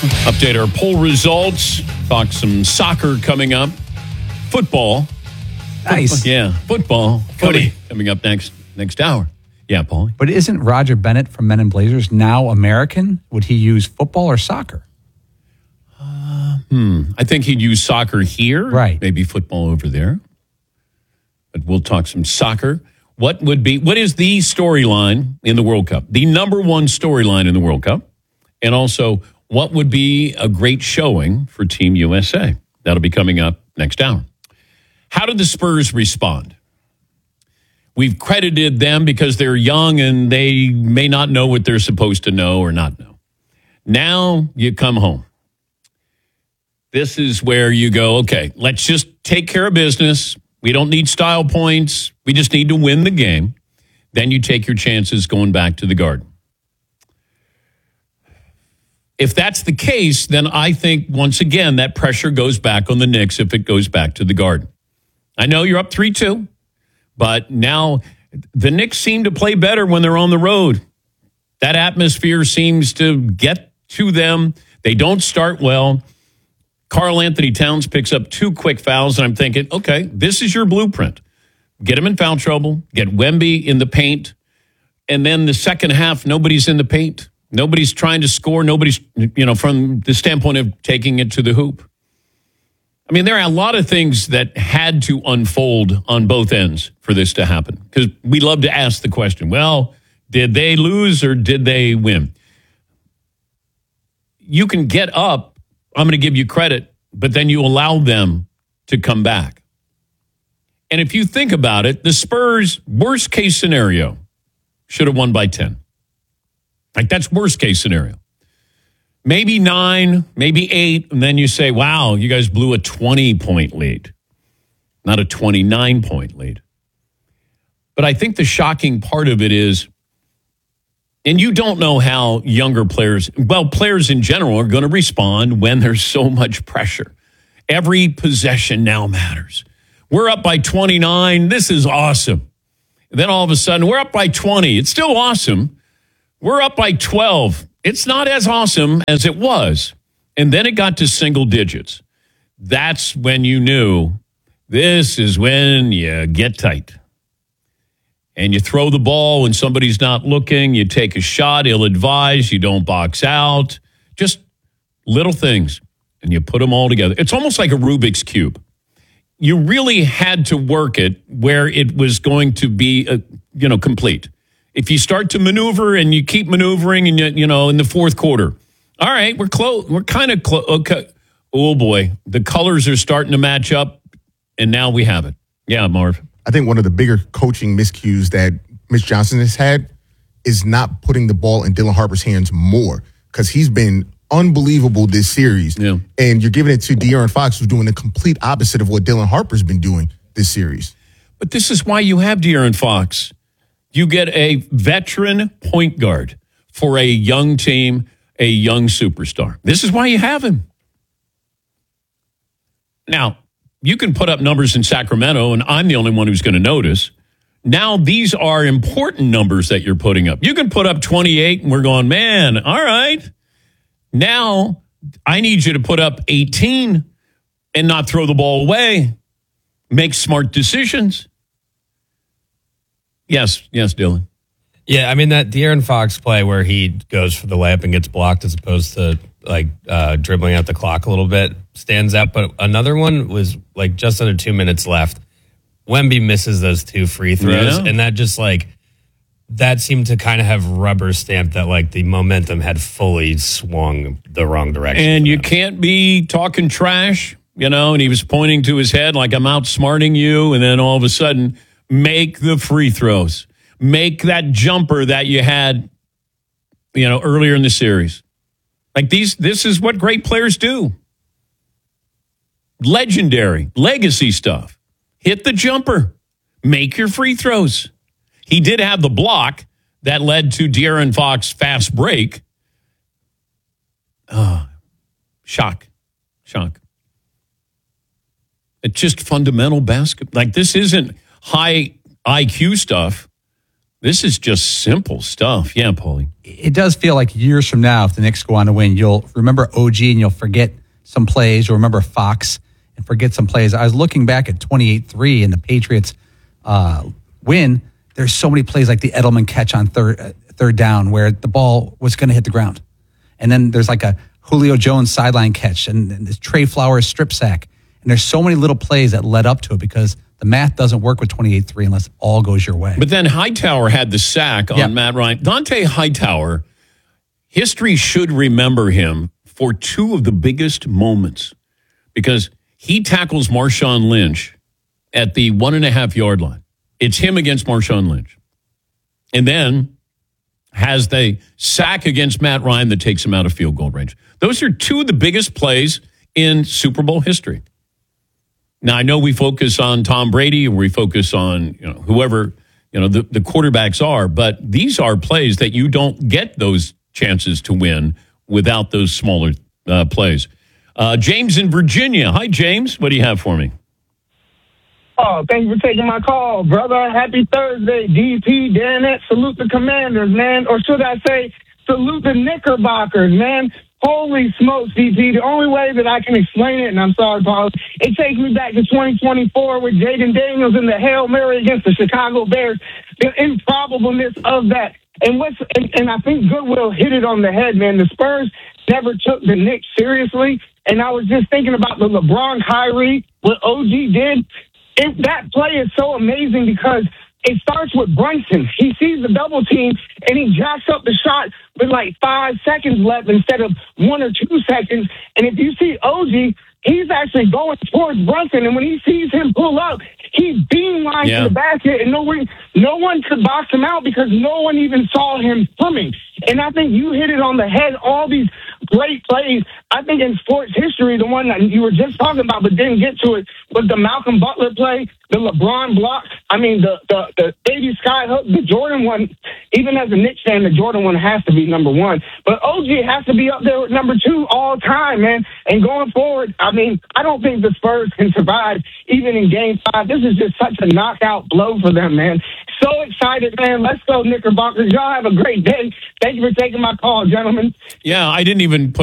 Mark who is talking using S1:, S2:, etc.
S1: Update our poll results. Talk some soccer coming up. Football.
S2: Nice.
S1: Yeah, football.
S2: Cody.
S1: Coming up next hour. Yeah, Paul.
S2: But isn't Roger Bennett from Men in Blazers now American? Would he use football or soccer?
S1: I think he'd use soccer here.
S2: Right.
S1: Maybe football over there. But we'll talk some soccer. What is the storyline in the World Cup? The number one storyline in the World Cup. And also, what would be a great showing for Team USA? That'll be coming up next hour. How did the Spurs respond? We've credited them because they're young and they may not know what they're supposed to know or not know. Now you come home. This is where you go, okay, let's just take care of business. We don't need style points. We just need to win the game. Then you take your chances going back to the Garden. If that's the case, then I think, once again, that pressure goes back on the Knicks if it goes back to the Garden. I know you're up 3-2, but now the Knicks seem to play better when they're on the road. That atmosphere seems to get to them. They don't start well. Karl Anthony Towns picks up 2 quick fouls, and I'm thinking, okay, this is your blueprint. Get him in foul trouble, get Wemby in the paint, and then the second half, nobody's in the paint. Nobody's trying to score. Nobody's, from the standpoint of taking it to the hoop. I mean, there are a lot of things that had to unfold on both ends for this to happen, because we love to ask the question, well, did they lose or did they win? You can get up. I'm going to give you credit, but then you allow them to come back. And if you think about it, the Spurs, worst case scenario, should have won by 10. Like, that's worst case scenario. Maybe 9, maybe 8, and then you say, wow, you guys blew a 20-point lead, not a 29-point lead. But I think the shocking part of it is, and you don't know how younger players, players in general are going to respond when there's so much pressure. Every possession now matters. We're up by 29. This is awesome. And then all of a sudden, we're up by 20. It's still awesome. We're up by 12. It's not as awesome as it was. And then it got to single digits. That's when you knew this is when you get tight. And you throw the ball when somebody's not looking. You take a shot, ill-advised. You don't box out. Just little things. And you put them all together. It's almost like a Rubik's Cube. You really had to work it where it was going to be, complete. If you start to maneuver and you keep maneuvering and, in the fourth quarter, all right, we're close. We're kind of close. Okay. Oh, boy. The colors are starting to match up, and now we have it. Yeah, Marv.
S3: I think one of the bigger coaching miscues that Mitch Johnson has had is not putting the ball in Dylan Harper's hands more, because he's been unbelievable this series.
S1: Yeah.
S3: And you're giving it to De'Aaron Fox, who's doing the complete opposite of what Dylan Harper's been doing this series.
S1: But this is why you have De'Aaron Fox. You get a veteran point guard for a young team, a young superstar. This is why you have him. Now, you can put up numbers in Sacramento, and I'm the only one who's going to notice. Now, these are important numbers that you're putting up. You can put up 28, and we're going, man, all right. Now, I need you to put up 18 and not throw the ball away. Make smart decisions. Yes, Dylan.
S4: Yeah, I mean, that De'Aaron Fox play where he goes for the layup and gets blocked as opposed to dribbling out the clock a little bit stands out. But another one was just under 2 minutes left. Wemby misses those 2 free throws, and that just that seemed to kind of have rubber stamped that the momentum had fully swung the wrong direction.
S1: And you can't be talking trash, and he was pointing to his head like I'm outsmarting you, and then all of a sudden make the free throws. Make that jumper that you had, earlier in the series. This is what great players do. Legendary, legacy stuff. Hit the jumper. Make your free throws. He did have the block that led to De'Aaron Fox fast break. Shock. It's just fundamental basketball. This isn't high IQ stuff. This is just simple stuff. Yeah, Paulie.
S2: It does feel like years from now, if the Knicks go on to win, you'll remember OG and you'll forget some plays. You'll remember Fox and forget some plays. I was looking back at 28-3 and the Patriots win. There's so many plays like the Edelman catch on third down where the ball was going to hit the ground. And then there's like a Julio Jones sideline catch and this Trey Flowers strip sack. And there's so many little plays that led up to it because the math doesn't work with 28-3 unless all goes your way.
S1: But then Hightower had the sack on Matt Ryan. Dante Hightower, history should remember him for two of the biggest moments because he tackles Marshawn Lynch at the 1.5-yard line. It's him against Marshawn Lynch. And then has the sack against Matt Ryan that takes him out of field goal range. Those are two of the biggest plays in Super Bowl history. Now, I know we focus on Tom Brady, or we focus on whoever the quarterbacks are, but these are plays that you don't get those chances to win without those smaller plays. James in Virginia. Hi, James. What do you have for me?
S5: Oh, thank you for taking my call, brother. Happy Thursday, DP, Danette. Salute the Commanders, man. Or should I say, salute the Knickerbockers, man. Holy smokes, DP. The only way that I can explain it, and I'm sorry, Paul, it takes me back to 2024 with Jaden Daniels in the Hail Mary against the Chicago Bears. The improbableness of that. And I think Goodwill hit it on the head, man. The Spurs never took the Knicks seriously. And I was just thinking about the LeBron Kyrie, what OG did. That play is so amazing because it starts with Brunson. He sees the double team, and he jacks up the shot with like 5 seconds left instead of 1 or 2 seconds. And if you see OG, he's actually going towards Brunson, and when he sees him pull up, he beamlines to the basket, and no one could box him out because no one even saw him coming. And I think you hit it on the head, all these great plays. I think in sports history, the one that you were just talking about but didn't get to it was the Malcolm Butler play, the LeBron block. I mean, the baby sky hook, the Jordan one. Even as a Knicks fan, the Jordan one has to be number one. But OG has to be up there with number 2 all time, man. And going forward, I mean, I don't think the Spurs can survive even in Game 5. This is just such a knockout blow for them, man. So excited, man. Let's go, Knickerbockers. Y'all have a great day. Thank you for taking my call, gentlemen.
S1: Yeah, I didn't even put